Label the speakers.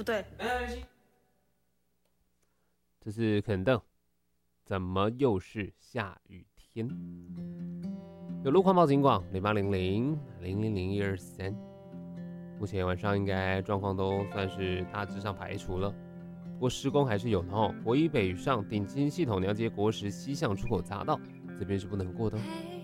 Speaker 1: 不对，
Speaker 2: 这是肯邓，怎么又是下雨天？有路况报警广0800000123。目前晚上应该状况都算是大致上排除了，不过施工还是有的哦。国一北上顶金系统连接国十西向出口匝道，这边是不能过的哦。